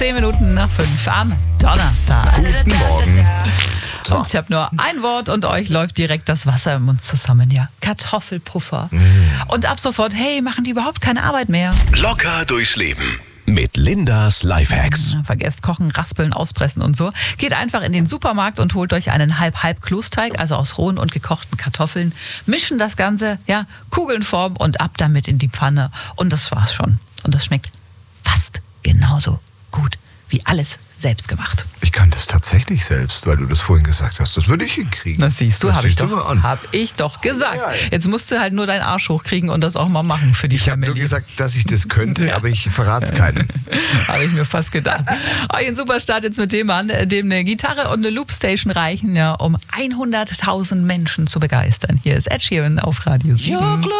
10 Minuten nach 5 am Donnerstag. Guten Morgen. So. Und ich habe nur ein Wort und euch läuft direkt das Wasser im Mund zusammen, ja. Kartoffelpuffer. Und ab sofort, hey, machen die überhaupt keine Arbeit mehr. Locker durchs Leben mit Lindas Lifehacks. Vergesst kochen, raspeln, auspressen und so. Geht einfach in den Supermarkt und holt euch einen Halb-Halb-Kloßteig, also aus rohen und gekochten Kartoffeln. Mischen das Ganze, ja, Kugeln formen und ab damit in die Pfanne. Und das war's schon. Und das schmeckt fast genauso gut wie alles selbst gemacht. Ich kann das tatsächlich selbst, weil du das vorhin gesagt hast. Das würde ich hinkriegen. Das siehst du, Das habe ich, siehst du mal an. hab ich doch gesagt. Ja, ja. Jetzt musst du halt nur deinen Arsch hochkriegen und das auch mal machen für die Ich habe nur Family. gesagt, dass ich das könnte, aber ich verrate es keinem. Habe ich mir fast gedacht. Euch ein super Start jetzt mit dem an, dem eine Gitarre und eine Loopstation reichen, ja, um 100.000 Menschen zu begeistern. Hier ist Ed Sheeran auf Radio 7.